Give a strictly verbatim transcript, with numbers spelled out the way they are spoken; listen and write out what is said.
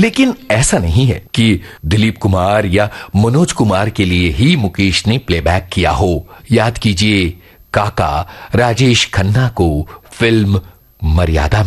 लेकिन ऐसा नहीं है कि दिलीप कुमार या मनोज कुमार के लिए ही मुकेश ने प्लेबैक किया हो। याद कीजिए काका राजेश खन्ना को फिल्म मर्यादा